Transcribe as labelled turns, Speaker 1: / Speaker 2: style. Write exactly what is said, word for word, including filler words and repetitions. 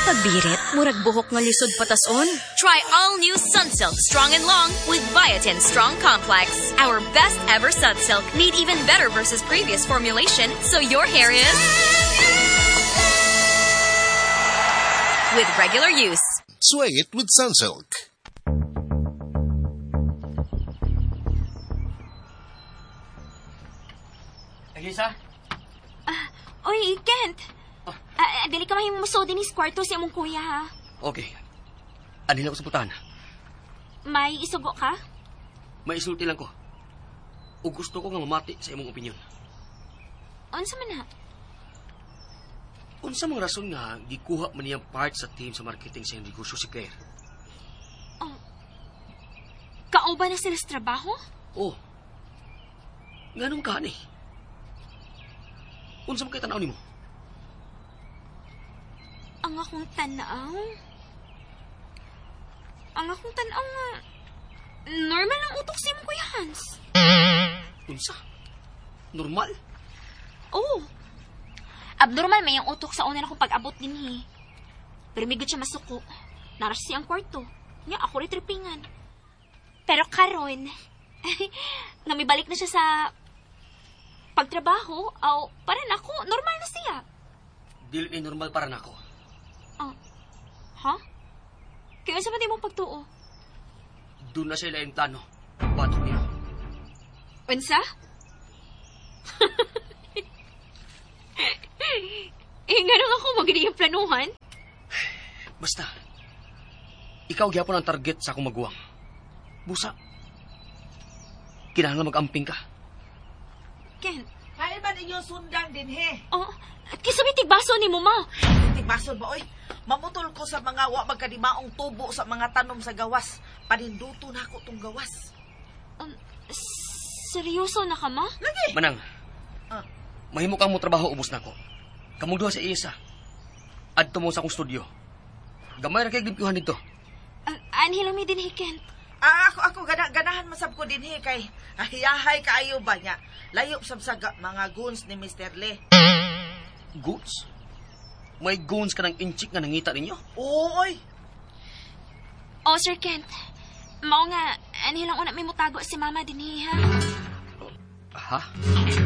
Speaker 1: pagbirit, murag buhok nga lisod patason.
Speaker 2: Try all-new Sunsilk Strong and Long with Biotin Strong Complex. Our best ever Sunsilk, made even better versus previous formulation, so your hair is... with regular use.
Speaker 3: Sway it with Sunsilk.
Speaker 4: Agisa?
Speaker 5: Ah, oy, Kent.
Speaker 4: Oh.
Speaker 5: Ah, dili ka mahimuso din is kwarto sa imong kuya, ha?
Speaker 4: Okay. Anila ko sa putahan.
Speaker 5: May isugo ka?
Speaker 4: May isulti lang ko. O gusto ko nga mamati sa imong opinyon.
Speaker 5: Unsa man na?
Speaker 4: Unsa mang rason nga gikuha man niyang part sa team sa marketing sa iyang negosyo si Claire?
Speaker 5: Oh. Kauban na sila sa trabaho?
Speaker 4: Oh. Ganun ka ni. Unsa man kay tanaw nimo?
Speaker 5: Ang akong tanaw? Ang akong tanaw nga... normal ang utok si imong kuya Hans.
Speaker 4: Unsa? Normal?
Speaker 5: Oo. Abnormal may ang utok sa una na kong pag-abot din, he. Pero may good siya masuko. Naras siyang kwarto. Nga, ako rin tripingan. Pero karon, namibalik na siya sa pagtrabaho, aw, para na ako, normal na siya.
Speaker 4: Dili ni normal para nako.
Speaker 5: Oh. Ha? Kaya sa pati mong pagtuo?
Speaker 4: Doon na siya laing plano. Batok niyo.
Speaker 5: Unsa? Eh, nga nang ako magiging yung planuhan?
Speaker 4: Basta, ikaw gyapon ang target sa akong maguwang. Busa, kinahanglan mag-amping ka.
Speaker 5: Ken.
Speaker 6: Kaya ba ninyo sundan din, he?
Speaker 5: Oh, kisabit tigbaso ni mo, ma.
Speaker 6: Tigbason ba, oy? Mamutol ko sa mga wa magkadimaong tubo sa mga tanom sa gawas. Paninduto na ako tong gawas.
Speaker 5: Um, seryoso na ka, ma?
Speaker 6: Lagi!
Speaker 4: Manang,
Speaker 6: Ah.
Speaker 4: mahimo kang mo trabaho, ubos na ko. Kamong duha sa isa. Adto mo sa akong studio. Gamay ra kay limpihan dito.
Speaker 5: Uh, Anhilami din, he, Ken.
Speaker 6: Ah, ako, ako, gana, ganahan masab ko din, he, kay ahiyahay kaayo ba niya. Layop sab sa ga- mga goons ni mister Le.
Speaker 4: Goons? May goons ka ng inchik nga nangita ninyo?
Speaker 6: Oo, oy.
Speaker 5: Oh, Sir Kent. Mao nga, anhilang una may mutago si mama din, he, ha?
Speaker 4: Ha?